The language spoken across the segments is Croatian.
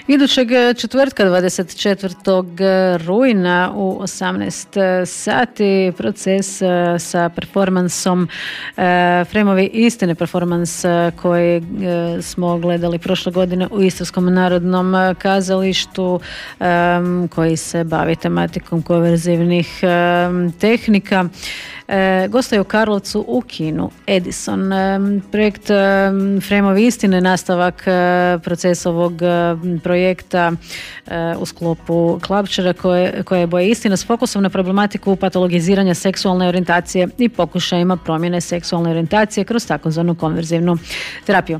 Idućeg četvrtka 24. rujna u 18 sati proces sa performansom Fremovi istine, performans koji smo gledali prošle godine u Istarskom narodnom kazalištu, koji se bavi tematikom konverzivnih tehnika. Gostuje u Karlovcu u kinu Edison. Projekt Fremovi istine, nastavak procesa ovog projekta u sklopu Klapčara koje je boje istina s fokusom na problematiku patologiziranja seksualne orijentacije i pokušajima promjene seksualne orijentacije kroz takozvanu konverzivnu terapiju.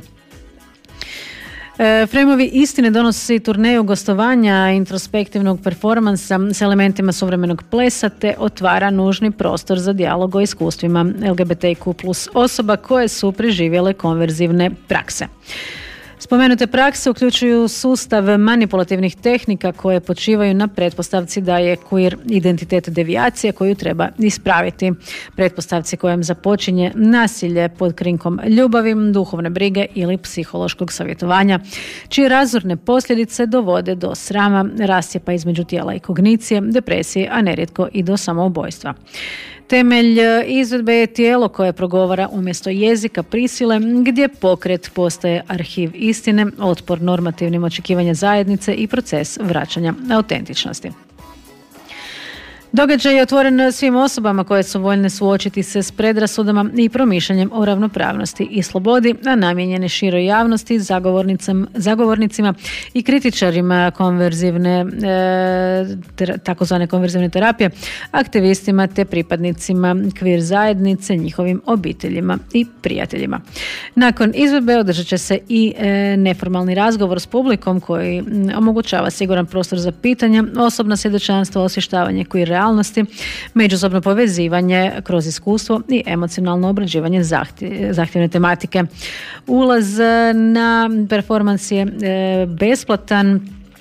Fremovi istine donosi turneju gostovanja introspektivnog performansa s elementima suvremenog plesa te otvara nužni prostor za dijalog o iskustvima LGBTQ plus osoba koje su preživjele konverzivne prakse. Spomenute prakse uključuju sustav manipulativnih tehnika koje počivaju na pretpostavci da je queer identitet devijacija koju treba ispraviti, pretpostavci kojom započinje nasilje pod krinkom ljubavi, duhovne brige ili psihološkog savjetovanja, čije razorne posljedice dovode do srama, rascjepa između tijela i kognicije, depresije, a nerijetko i do samoubojstva. Temelj izvedbe je tijelo koje progovara umjesto jezika prisile, gdje pokret postaje arhiv istine, otpor normativnim očekivanja zajednice i proces vraćanja autentičnosti. Događaj je otvoren svim osobama koje su voljne suočiti se s predrasudama i promišljanjem o ravnopravnosti i slobodi, a namijenjene široj javnosti, zagovornicima i kritičarima konverzivne, takozvane konverzivne terapije, aktivistima te pripadnicima queer zajednice, njihovim obiteljima i prijateljima. Nakon izvedbe održat će se i neformalni razgovor s publikom koji omogućava siguran prostor za pitanja, osobna svjedočanstva, osvještavanje queer realnosti, međusobno povezivanje kroz iskustvo i emocionalno obrađivanje zahtjevne tematike. Ulaz na performans je besplatan.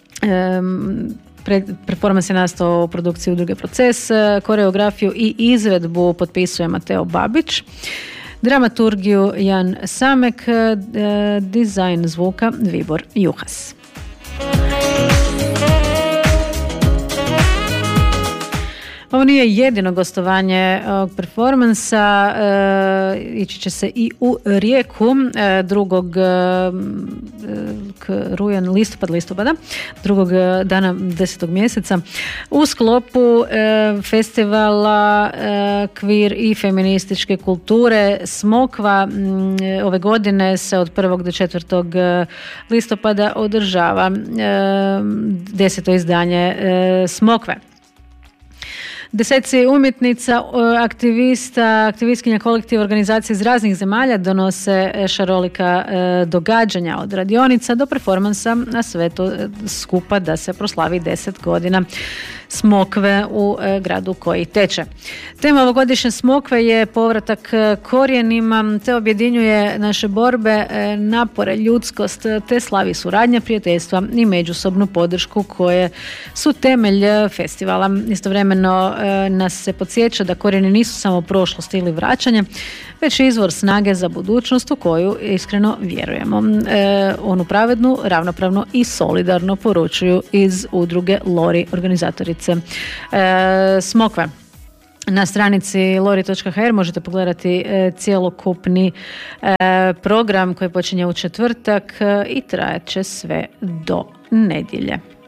Performans je nastao u produkciji udruge Proces, koreografiju i izvedbu potpisuje Mateo Babić, dramaturgiju Jan Samek, dizajn zvuka Vibor Juhas. Ovo nije jedino gostovanje ovog performansa, ići će se i u Rijeku 2. listopada, drugog dana 10. mjeseca, u sklopu festivala queer i feminističke kulture Smokva. Ove godine se od 1. do 4. listopada održava 10. izdanje Smokve. Deseci umjetnica, aktivistkinja kolektiva organizacije iz raznih zemalja donose šarolika događanja od radionica do performansa, a sve to skupa da se proslavi 10 godina Smokve u gradu koji teče. Tema ovogodišnje Smokve je povratak korijenima te objedinjuje naše borbe, napore, ljudskost te slavi suradnja, prijateljstva i međusobnu podršku koje su temelj festivala. Istovremeno nas se podsjeća da korijeni nisu samo prošlost ili vraćanje, već izvor snage za budućnost u koju iskreno vjerujemo. Onu pravednu, ravnopravno i solidarno poručuju iz udruge Lori, organizatorice Smokve. Na stranici lori.hr možete pogledati cjelokupni program koji počinje u četvrtak i trajat će sve do nedjelje.